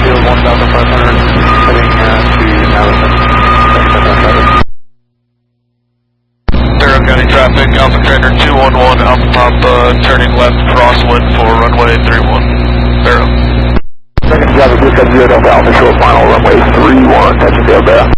Field 1500, heading to Madison. Durham County traffic, Alpha Trainer 211, Alpha Papa, turning left crosswind for runway 31. Durham. Second driver, Blue 70 Delta Alpha, short final, runway 31, touching tail there.